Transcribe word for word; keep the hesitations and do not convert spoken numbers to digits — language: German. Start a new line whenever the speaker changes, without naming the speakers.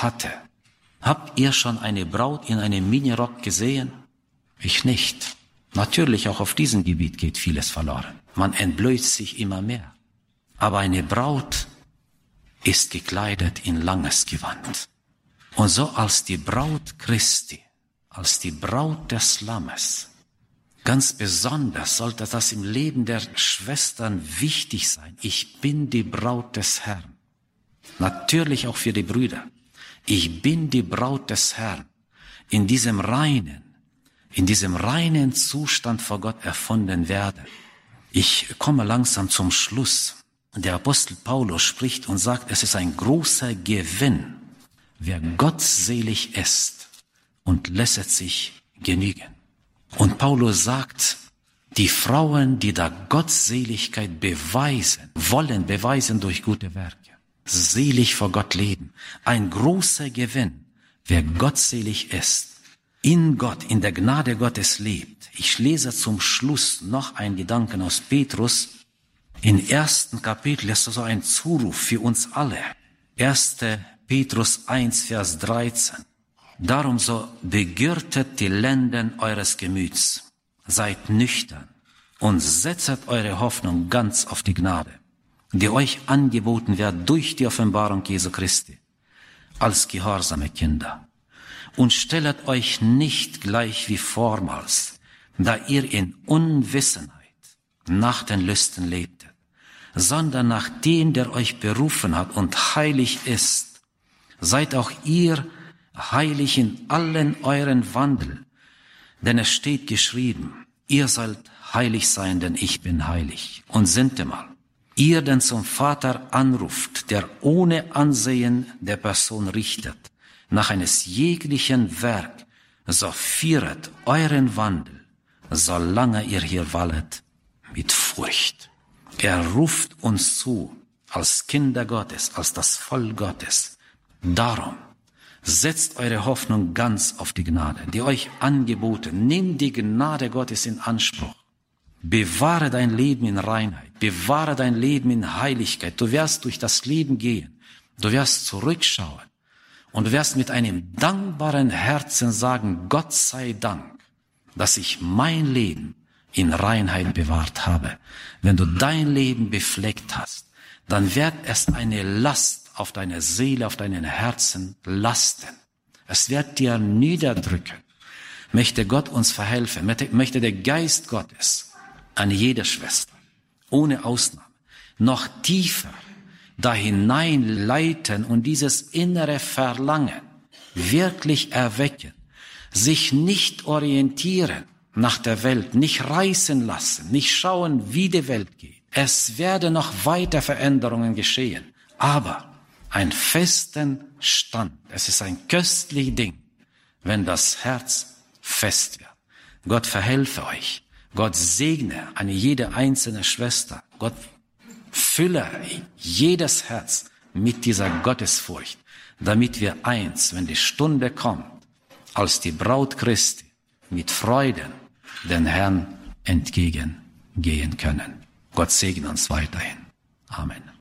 hatte. Habt ihr schon eine Braut in einem Minirock gesehen? Ich nicht. Natürlich, auch auf diesem Gebiet geht vieles verloren. Man entblößt sich immer mehr. Aber eine Braut ist gekleidet in langes Gewand. Und so als die Braut Christi, als die Braut des Lammes, ganz besonders sollte das im Leben der Schwestern wichtig sein. Ich bin die Braut des Herrn. Natürlich auch für die Brüder. Ich bin die Braut des Herrn. In diesem reinen, in diesem reinen Zustand vor Gott erfunden werde. Ich komme langsam zum Schluss. Der Apostel Paulus spricht und sagt, es ist ein großer Gewinn, wer gottselig ist und lässet sich genügen. Und Paulus sagt, die Frauen, die da Gottseligkeit beweisen, wollen beweisen durch gute Werke, selig vor Gott leben. Ein großer Gewinn, wer gottselig ist, in Gott, in der Gnade Gottes lebt. Ich lese zum Schluss noch einen Gedanken aus Petrus. Im ersten Kapitel ist so ein Zuruf für uns alle. erster Petrus eins, Vers dreizehn. Darum so begürtet die Lenden eures Gemüts, seid nüchtern und setzet eure Hoffnung ganz auf die Gnade, die euch angeboten wird durch die Offenbarung Jesu Christi, als gehorsame Kinder. Und stellet euch nicht gleich wie vormals, da ihr in Unwissenheit nach den Lüsten lebtet, sondern nach dem, der euch berufen hat und heilig ist, seid auch ihr heilig in allen euren Wandel. Denn es steht geschrieben, ihr sollt heilig sein, denn ich bin heilig. Und sintemal, ihr denn zum Vater anruft, der ohne Ansehen der Person richtet, nach eines jeglichen Werk, so führet euren Wandel, solange ihr hier wallet, mit Furcht. Er ruft uns zu, als Kinder Gottes, als das Volk Gottes. Darum, setzt eure Hoffnung ganz auf die Gnade, die euch angeboten. Nehmt die Gnade Gottes in Anspruch. Bewahre dein Leben in Reinheit. Bewahre dein Leben in Heiligkeit. Du wirst durch das Leben gehen. Du wirst zurückschauen. Und du wirst mit einem dankbaren Herzen sagen, Gott sei Dank, dass ich mein Leben in Reinheit bewahrt habe. Wenn du dein Leben befleckt hast, dann wird es eine Last auf deine Seele, auf deinen Herzen lasten. Es wird dir niederdrücken. Möchte Gott uns verhelfen, möchte der Geist Gottes an jede Schwester, ohne Ausnahme, noch tiefer da hineinleiten und dieses innere Verlangen wirklich erwecken, sich nicht orientieren nach der Welt, nicht reißen lassen, nicht schauen, wie die Welt geht. Es werden noch weiter Veränderungen geschehen, aber ein festen Stand. Es ist ein köstliches Ding, wenn das Herz fest wird. Gott verhelfe euch. Gott segne eine jede einzelne Schwester. Gott fülle jedes Herz mit dieser Gottesfurcht, damit wir eins, wenn die Stunde kommt, als die Braut Christi mit Freuden den Herrn entgegengehen können. Gott segne uns weiterhin. Amen.